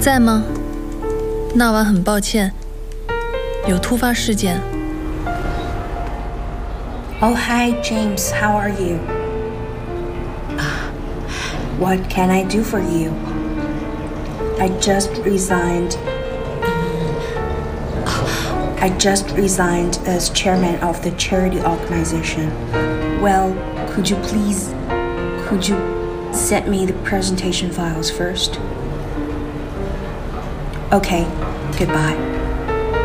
在吗？那晚很抱歉，有突发事件。 Oh, hi, James. How are you? What can I do for you? I just resigned as chairman of the charity organization. Well, could you send me the presentation files first? Okay, goodbye.